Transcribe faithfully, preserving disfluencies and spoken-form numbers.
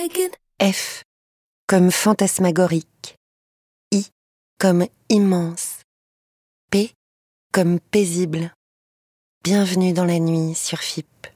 dragon. F comme fantasmagorique. I comme immense. P comme paisible. Bienvenue dans la nuit sur F I P.